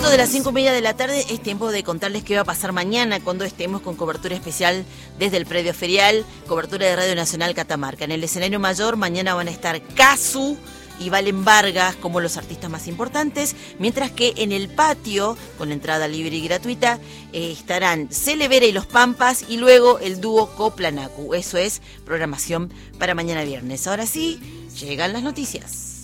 de las 5:30 de la tarde es tiempo de contarles qué va a pasar mañana cuando estemos con cobertura especial desde el predio ferial, cobertura de Radio Nacional Catamarca. En el escenario mayor mañana van a estar Casu y Valen Vargas como los artistas más importantes, mientras que en el patio, con entrada libre y gratuita, estarán Cele Vera y Los Pampas y luego el dúo Coplanacu. Eso es programación para mañana viernes. Ahora sí, llegan las noticias.